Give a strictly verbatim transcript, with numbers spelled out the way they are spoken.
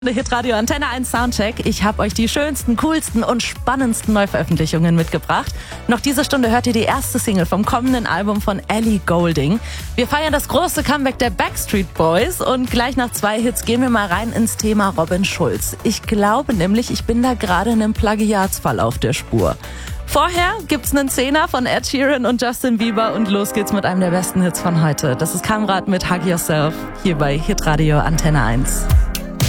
Hitradio Antenne eins Soundcheck. Ich habe euch die schönsten, coolsten und spannendsten Neuveröffentlichungen mitgebracht. Noch diese Stunde hört ihr die erste Single vom kommenden Album von Ellie Goulding. Wir feiern das große Comeback der Backstreet Boys und gleich nach zwei Hits gehen wir mal rein ins Thema Robin Schulz. Ich glaube nämlich, ich bin da gerade einem Plagiatsfall auf der Spur. Vorher gibt's einen Zehner von Ed Sheeran und Justin Bieber und los geht's mit einem der besten Hits von heute. Das ist Kamrat mit Hug Yourself hier bei Hitradio Antenne eins.